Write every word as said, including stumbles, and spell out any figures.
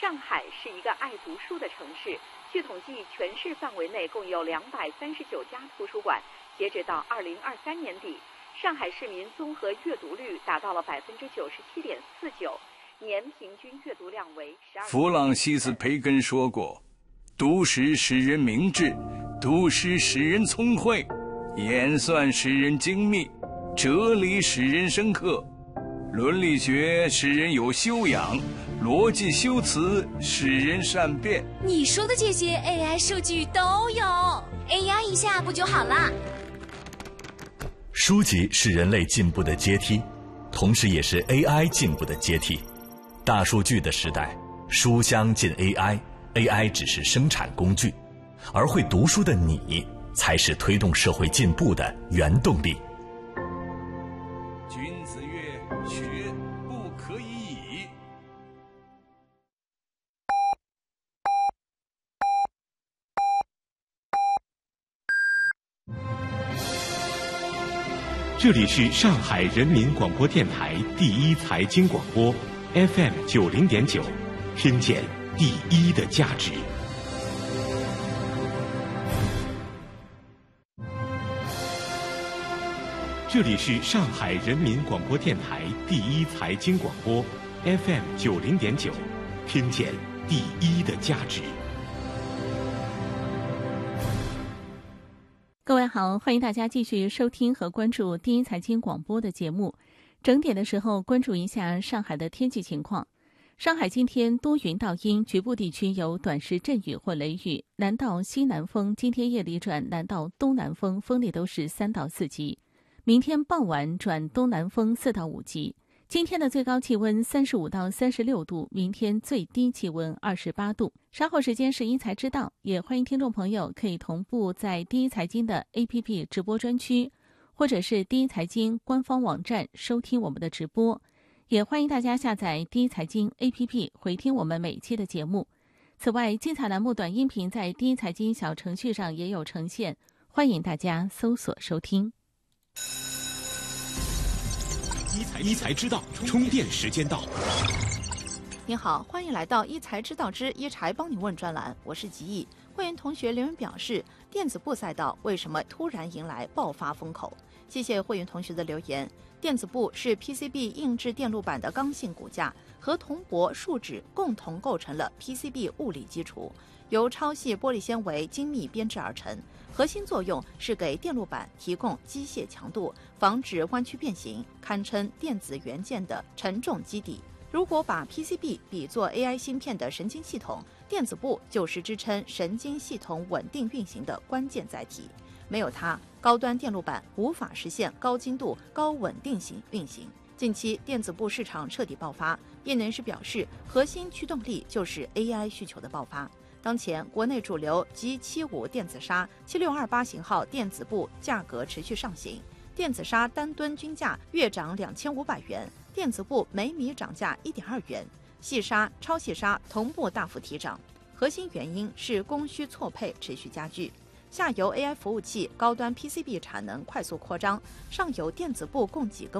上海是一个爱读书的城市。据统计，全市范围内共有两百三十九家图书馆。截止到二零二三年底，上海市民综合阅读率达到了百分之九十七点四九，年平均阅读量为十二。 弗朗西斯·培根说过：“读诗使人明智，读诗使人聪慧，演算使人精密，哲理使人深刻，伦理学使人有修养，逻辑修辞使人善变。” 你说的这些 A I 数据都有 ，A I 一下不就好了？ 书籍是人类进步的阶梯，同时也是 A I 进步的阶梯。大数据的时代，书香进 A I，A I 只是生产工具，而会读书的你，才是推动社会进步的原动力。 君子曰：“学不可以已。” 这里是上海人民广播电台第一财经广播 F M 九零点九，听见第一的价值。这里是上海人民广播电台第一财经广播 F M 九零点九，听见第一的价值。 各位好，欢迎大家继续收听和关注第一财经广播的节目。整点的时候关注一下上海的天气情况。上海今天多云到阴，局部地区有短时阵雨或雷雨，南到西南风今天夜里转南到东南风，风力都是三到四级。明天傍晚转东南风四到五级。今天的最高气温三十五到三十六度，明天最低气温二十八度。稍后时间是一财知道，也欢迎听众朋友可以同步在第一财经的 A P P 直播专区，或者是第一财经官方网站收听我们的直播。也欢迎大家下载第一财经 A P P 回听我们每期的节目。此外，精彩栏目短音频在第一财经小程序上也有呈现，欢迎大家搜索收听。 一财知道，充电时间到。 您好，欢迎来到一财知道之一财帮你问专栏，我是吉毅。会员同学留言表示，电子部赛道为什么突然迎来爆发风口？谢谢会员同学的留言。电子部是 P C B 硬质电路板的刚性骨架，和铜箔、树脂共同构成了 P C B 物理基础，由超细玻璃纤维精密编制而成。核心作用是给电路板提供机械强度，防止弯曲变形，堪称电子元件的承重基底。如果把 P C B 比作 A I 芯片的神经系统，电子部就是支撑神经系统稳定运行的关键载体。没有它，高端电路板无法实现高精度、高稳定性运行。近期电子部市场彻底爆发，业内人士表示，核心驱动力就是 A I 需求的爆发。当前国内主流 G 七十五 电子纱、七六二八型号电子部价格持续上行，电子纱单吨均价月涨两千五百元，电子部每米涨价一点二元，细纱、超细纱同步大幅提涨。核心原因是供需错配持续加剧，下游 A I 服务器高端 P C B 产能快速扩张，上游电子部供给跟